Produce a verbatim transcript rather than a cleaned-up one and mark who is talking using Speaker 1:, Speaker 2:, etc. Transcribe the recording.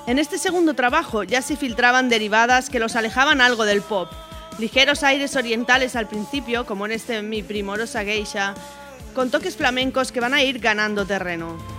Speaker 1: En este segundo trabajo ya se filtraban derivadas que los alejaban algo del pop. Ligeros aires orientales al principio, como en este Mi Primorosa Geisha, con toques flamencos que van a ir ganando terreno.